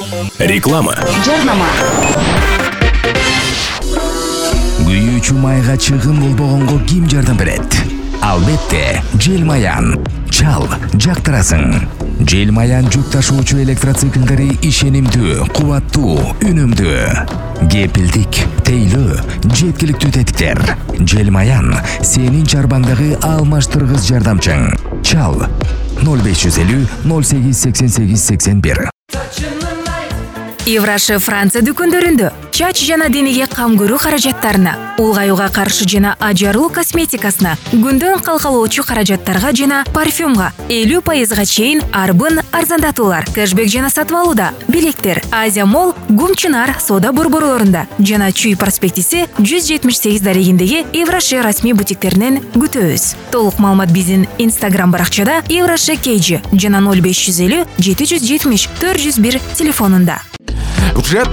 Реклама. Жарнама. Күйүүчү майга чыгым болбогонго ким жардам берет? Албетте, Желмаян. Чал, жактырасың. Желмаян жүк ташуучу электроциклдери ишенимдүү, кубаттуу, үнүмдүү. Кепилдик, тейлөө, жеткиликтүү тетиктер. Желмаян сенин чарбаңдагы алмаштыргыч жардамчың. Чал 0550 08 88 81. Евраши Франция дүкөндөрүндө чач жана денеге кам көрүү каражаттарына, улгаюуга каршы жана ажарылуу косметикасына, күндөн калкалоочу каражаттарга жана парфюмга 50% чейин арбын арзандатуулар, кэшбек жана сатып алууда. Билеттер Азия Молл, Гумчунар соода борборлорунда жана Чүй проспектиси 178 дарегиндеги Евраши расмий бутиктеринен күтөбүз. Толук маалымат биздин Instagram баракчада Евраши KG жана 0550 770 401 телефонунда. Вже